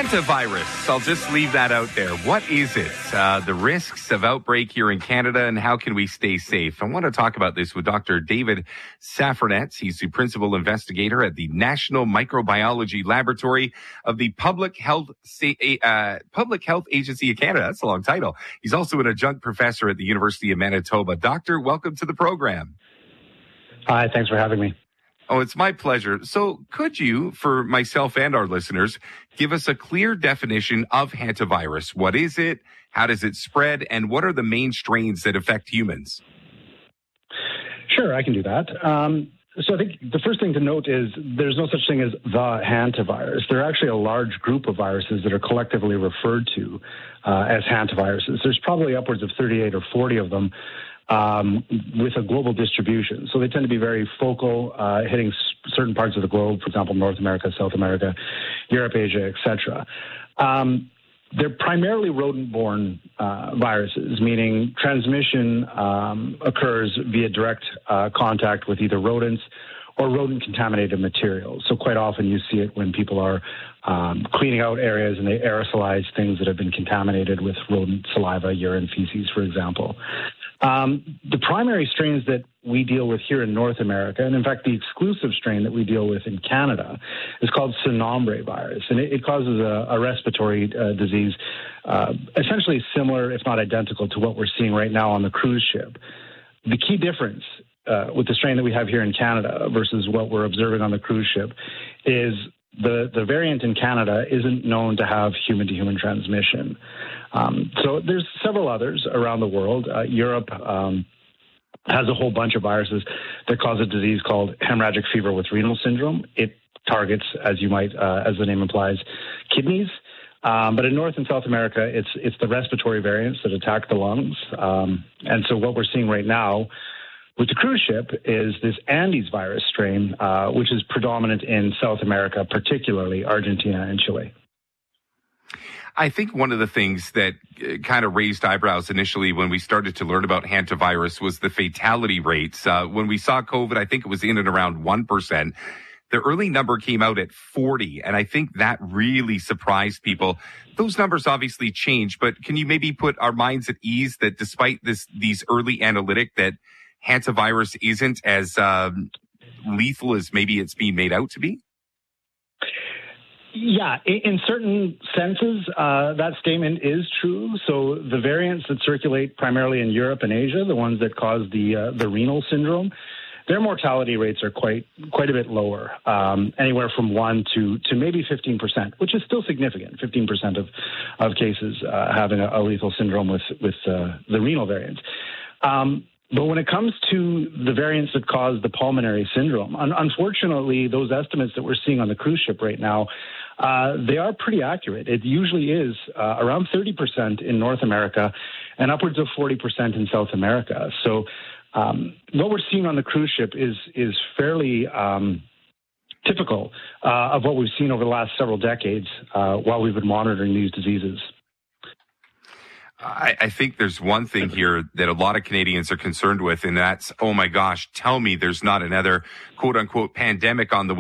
Hantavirus. I'll just leave that out there. What is it? The risks of outbreak here in Canada, and how can we stay safe? I want to talk about this with Dr. David Safranet. He's the principal investigator at the National Microbiology Laboratory of the Public Health Agency of Canada. That's a long title. He's also an adjunct professor at the University of Manitoba. Doctor, welcome to the program. Hi, thanks for having me. Oh, it's my pleasure. So could you, for myself and our listeners, give us a clear definition of hantavirus? What is it? How does it spread? And what are the main strains that affect humans? Sure, I can do that. So I think the first thing to note is there's no such thing as the hantavirus. There are actually a large group of viruses that are collectively referred to as hantaviruses. There's probably upwards of 38 or 40 of them. With a global distribution. So they tend to be very focal, hitting certain parts of the globe, for example, North America, South America, Europe, Asia, etc. They're primarily rodent-borne viruses, meaning transmission occurs via direct contact with either rodents or rodent-contaminated materials. So quite often you see it when people are cleaning out areas and they aerosolize things that have been contaminated with rodent saliva, urine, feces, for example. The primary strains that we deal with here in North America, and in fact the exclusive strain that we deal with in Canada, is called Cynombre virus, and it causes a respiratory disease essentially similar, if not identical, to what we're seeing right now on the cruise ship. The key difference with the strain that we have here in Canada versus what we're observing on the cruise ship is the variant in Canada isn't known to have human-to-human transmission. So there's several others around the world. Europe has a whole bunch of viruses that cause a disease called hemorrhagic fever with renal syndrome. It targets, as the name implies, kidneys. But in North and South America, it's the respiratory variants that attack the lungs. And so what we're seeing right now with the cruise ship is this Andes virus strain, which is predominant in South America, particularly Argentina and Chile. I think one of the things that kind of raised eyebrows initially when we started to learn about hantavirus was the fatality rates. When we saw COVID, I think it was in and around 1%. The early number came out at 40, and I think that really surprised people. Those numbers obviously change, but can you maybe put our minds at ease that despite these early analytic that hantavirus isn't as lethal as maybe it's being made out to be? Yeah, in certain senses, that statement is true. So the variants that circulate primarily in Europe and Asia, the ones that cause the renal syndrome, their mortality rates are quite a bit lower, anywhere from 1 to maybe 15%, which is still significant. 15% of cases having a lethal syndrome with the renal variants. But when it comes to the variants that cause the pulmonary syndrome, unfortunately, those estimates that we're seeing on the cruise ship right now, they are pretty accurate. It usually is around 30% in North America and upwards of 40% in South America. So what we're seeing on the cruise ship is fairly typical of what we've seen over the last several decades while we've been monitoring these diseases. I think there's one thing here that a lot of Canadians are concerned with, and that's, oh my gosh, tell me there's not another quote unquote pandemic on the way.